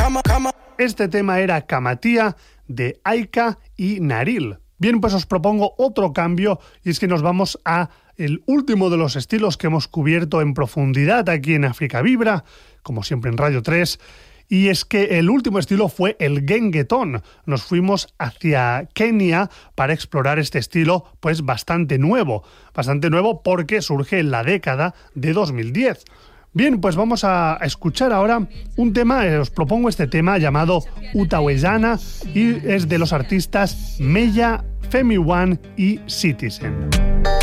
Este tema era Kamatía de Aika y Naril. Bien, pues os propongo otro cambio y es que nos vamos a el último de los estilos que hemos cubierto en profundidad aquí en África Vibra, como siempre en Radio 3, y es que el último estilo fue el gengetón. Nos fuimos hacia Kenia para explorar este estilo pues bastante nuevo porque surge en la década de 2010. Bien, pues vamos a escuchar ahora un tema, os propongo este tema llamado Utawezana y es de los artistas Meya, Femi One y Citizen.